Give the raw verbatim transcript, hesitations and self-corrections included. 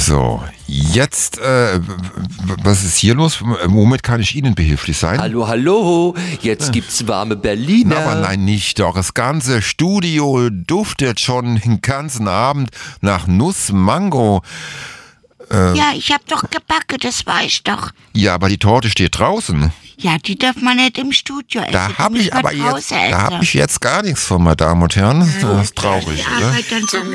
So, jetzt, äh, w- w- was ist hier los? Womit kann ich Ihnen behilflich sein? Hallo, hallo, jetzt gibt's warme Berliner. Na, aber nein, nicht doch. Das ganze Studio duftet schon den ganzen Abend nach Nuss, Mango. Ja, ich hab doch gebacken, das weiß ich doch. Ja, aber die Torte steht draußen. Ja, die darf man nicht im Studio essen. Da die habe muss ich man aber jetzt, draußen da essen. habe ich jetzt gar nichts von, meine Damen und Herren. Das ist traurig, Die oder? Arbeit dann so